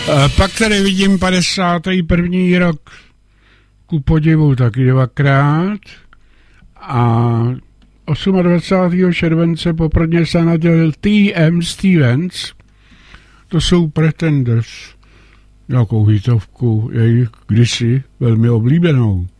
Pak tady vidím 51. rok ku podivu taky dvakrát a 28. července poprvé se nadělil T.M. Stevens, to jsou Pretenders, nějakou hitovku jejich kdysi velmi oblíbenou.